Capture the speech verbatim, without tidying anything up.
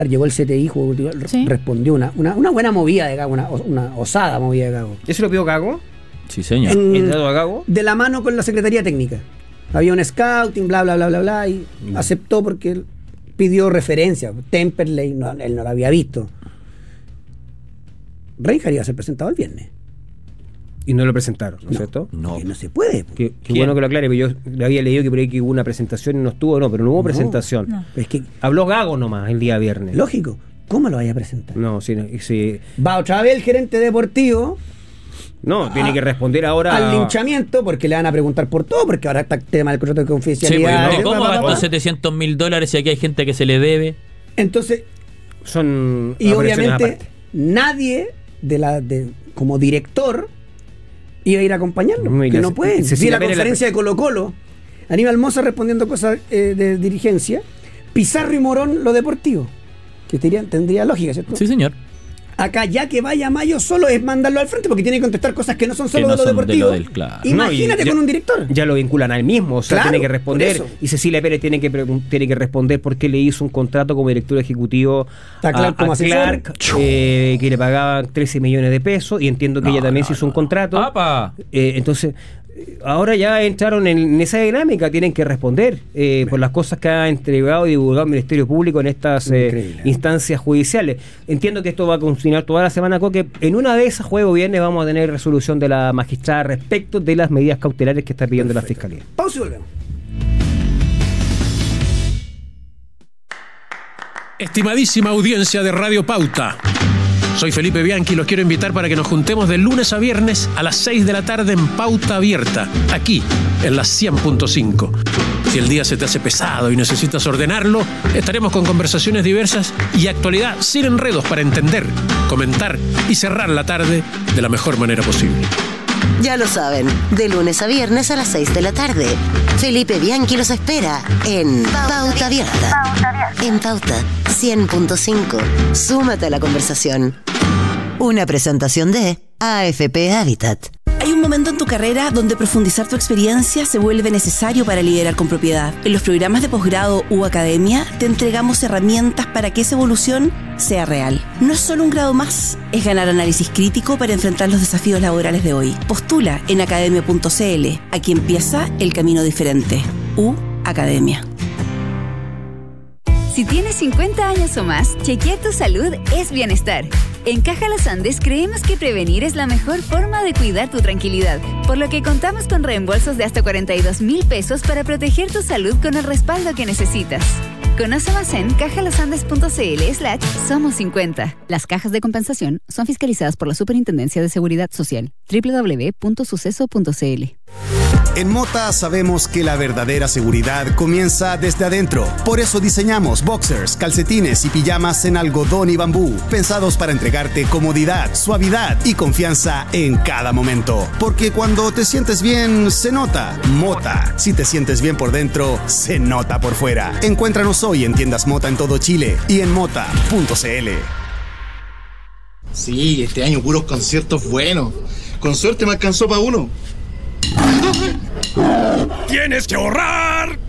llegó el C T I, Juego Cultural, ¿sí? Respondió una, una, una buena movida de Gago, una, una osada movida de Gago. ¿Eso lo pidió Gago? Sí, señor. En, ¿El dado a Gago? De la mano con la Secretaría Técnica. Había un scouting, bla, bla, bla, bla, bla, y mm. aceptó porque él pidió referencia. Temperley, no, él no lo había visto. Reinhardt iba a ser presentado el viernes. Y no lo presentaron, ¿no es no, cierto? No, no se puede. Qué, qué bueno que lo aclare, pero yo le había leído que por ahí que hubo una presentación y no estuvo, no, pero no hubo no, presentación. No. Es que habló Gago nomás el día viernes. Lógico. ¿Cómo lo vaya a presentar? No, sí, sí. Va otra vez el gerente deportivo. No, a, tiene que responder ahora al linchamiento, porque le van a preguntar por todo, porque ahora está el tema del contrato de confidencialidad. Sí, ¿cómo gastó setecientos mil dólares si aquí hay gente que se le debe? Entonces, son y obviamente nadie de la de como director iba a ir a acompañarlo, no, que no pueden. Vi la conferencia la... de Colo Colo, Aníbal Mosa respondiendo cosas eh, de dirigencia, Pizarro y Morón lo deportivo, que tendría, tendría lógica, ¿cierto? Sí, señor. Acá ya que vaya Mayo solo es mandarlo al frente porque tiene que contestar cosas que no son solo no de lo son deportivo. De lo del, claro. Imagínate no, con ya, un director. Ya lo vinculan a él mismo, o sea, claro, tiene que responder. Y Cecilia Pérez tiene que tiene que responder por qué le hizo un contrato como director ejecutivo a Clark, a, a Clark eh, que le pagaban trece millones de pesos, y entiendo que no, ella también no, se hizo no. un contrato. Eh, entonces, ahora ya entraron en esa dinámica, tienen que responder eh, por las cosas que ha entregado y divulgado el Ministerio Público en estas eh, instancias judiciales. Entiendo que esto va a continuar toda la semana, que en una de esas, jueves o viernes, vamos a tener resolución de la magistrada respecto de las medidas cautelares que está pidiendo Perfecto. la Fiscalía. Pausa y volvemos. Estimadísima audiencia de Radio Pauta, soy Felipe Bianchi y los quiero invitar para que nos juntemos de lunes a viernes a las seis de la tarde en Pauta Abierta, aquí en la cien punto cinco. Si el día se te hace pesado y necesitas ordenarlo, estaremos con conversaciones diversas y actualidad sin enredos para entender, comentar y cerrar la tarde de la mejor manera posible. Ya lo saben, de lunes a viernes a las seis de la tarde. Felipe Bianchi los espera en Pauta Abierta. En Pauta cien punto cinco. Súmate a la conversación. Una presentación de A F P Habitat. Hay un momento en tu carrera donde profundizar tu experiencia se vuelve necesario para liderar con propiedad. En los programas de posgrado u academia te entregamos herramientas para que esa evolución sea real. No es solo un grado más, es ganar análisis crítico para enfrentar los desafíos laborales de hoy. Postula en academia punto c l. Aquí empieza el camino diferente. U Academia. Si tienes cincuenta años o más, chequear tu salud es bienestar. En Caja Los Andes creemos que prevenir es la mejor forma de cuidar tu tranquilidad, por lo que contamos con reembolsos de hasta cuarenta y dos mil pesos para proteger tu salud con el respaldo que necesitas. Conoce más en cajalosandes punto c l slash somos cincuenta. Las cajas de compensación son fiscalizadas por la Superintendencia de Seguridad Social. doble u doble u doble u punto suceso punto c l. En Mota sabemos que la verdadera seguridad comienza desde adentro. Por eso diseñamos boxers, calcetines y pijamas en algodón y bambú, pensados para entregarte comodidad, suavidad y confianza en cada momento. Porque cuando te sientes bien, se nota. Mota. Si te sientes bien por dentro, se nota por fuera. Encuéntranos hoy en tiendas Mota en todo Chile y en mota punto c l. Sí, este año puros conciertos buenos. Con suerte me alcanzó para uno. ¡Tienes que ahorrar!